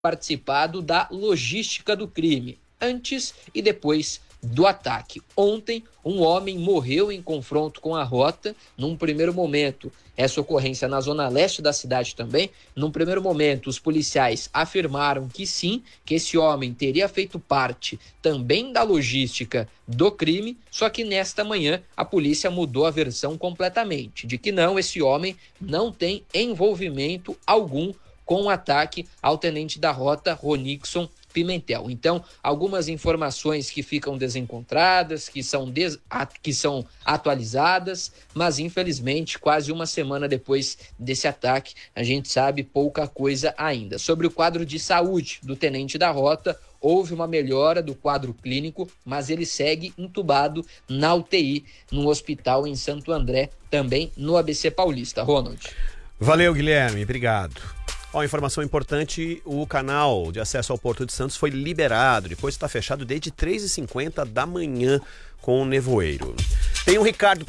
participado da logística do crime, antes e depois do ataque. Ontem, um homem morreu em confronto com a rota. Num primeiro momento, essa ocorrência na zona leste da cidade também. Num primeiro momento, os policiais afirmaram que sim, que esse homem teria feito parte também da logística do crime, só que nesta manhã a polícia mudou a versão completamente, de que não, esse homem não tem envolvimento algum com o ataque ao tenente da rota, Ronixon Pimentel. Então, algumas informações que ficam desencontradas, que são atualizadas, mas infelizmente, quase uma semana depois desse ataque, a gente sabe pouca coisa ainda. Sobre o quadro de saúde do tenente da rota, houve uma melhora do quadro clínico, mas ele segue entubado na UTI, no hospital em Santo André, também no ABC Paulista. Ronald. Valeu, Guilherme, obrigado. Informação importante, o canal de acesso ao Porto de Santos foi liberado, depois está fechado desde 3h50 da manhã com o nevoeiro. Tem um recado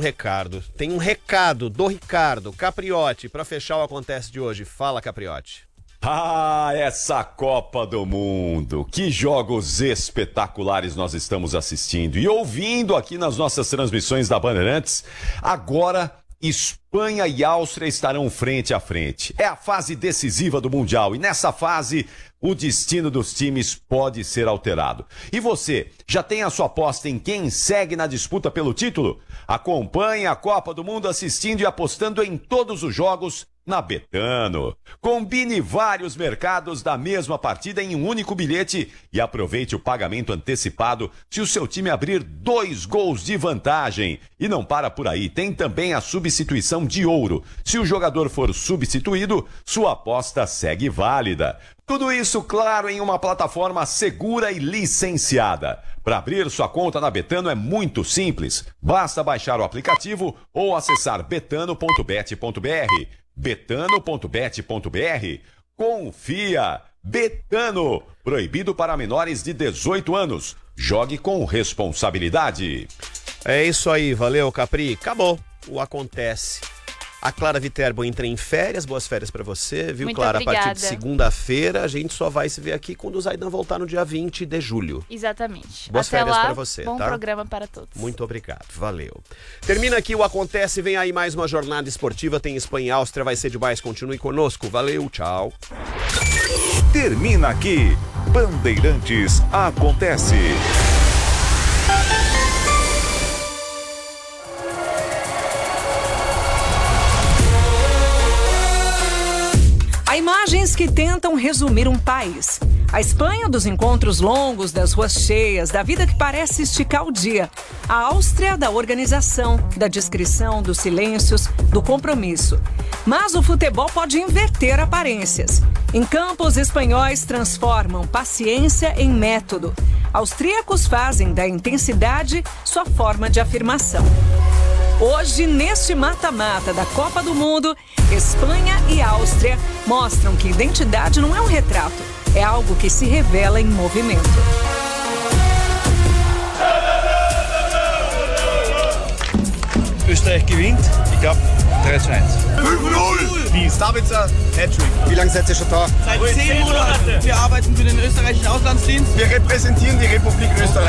do Ricardo Capriotti para fechar o Acontece de hoje. Fala, Capriotti. Essa Copa do Mundo, que jogos espetaculares nós estamos assistindo e ouvindo aqui nas nossas transmissões da Bandeirantes. Agora, Espanha e Áustria estarão frente a frente. É a fase decisiva do Mundial e nessa fase o destino dos times pode ser alterado. E você, já tem a sua aposta em quem segue na disputa pelo título? Acompanhe a Copa do Mundo assistindo e apostando em todos os jogos na Betano. Combine vários mercados da mesma partida em um único bilhete e aproveite o pagamento antecipado se o seu time abrir 2 gols de vantagem. E não para por aí, tem também a substituição de ouro. Se o jogador for substituído, sua aposta segue válida. Tudo isso, claro, em uma plataforma segura e licenciada. Para abrir sua conta na Betano é muito simples. Basta baixar o aplicativo ou acessar betano.bet.br. betano.bet.br. Confia! Betano! Proibido para menores de 18 anos. Jogue com responsabilidade. É isso aí, valeu, Capri. Acabou o Acontece. A Clara Viterbo entra em férias, boas férias pra você, viu, Muito Clara? obrigada. A partir de segunda-feira, a gente só vai se ver aqui quando o Zaidan voltar no dia 20 de julho. Exatamente. Boas Até férias lá, pra você, bom tá? programa para todos. Muito obrigado, valeu. Termina aqui o Acontece, vem aí mais uma jornada esportiva, tem Espanha e Áustria, vai ser demais, continue conosco, valeu, tchau. Termina aqui, Bandeirantes Acontece. Há imagens que tentam resumir um país. A Espanha dos encontros longos, das ruas cheias, da vida que parece esticar o dia. A Áustria da organização, da discrição, dos silêncios, do compromisso. Mas o futebol pode inverter aparências. Em campos, espanhóis transformam paciência em método. Austríacos fazem da intensidade sua forma de afirmação. Hoje, neste mata-mata da Copa do Mundo, Espanha e Áustria mostram que identidade não é um retrato, é algo que se revela em movimento. Österreich gewinnt, ich glaube 3-1. 5-0! Wie ist Sabitzer? Hattrick. Wie lange seid ihr schon da? Seit 10 Monaten. Wir arbeiten für den österreichischen Auslandsdienst. Wir repräsentieren die Republik Österreich.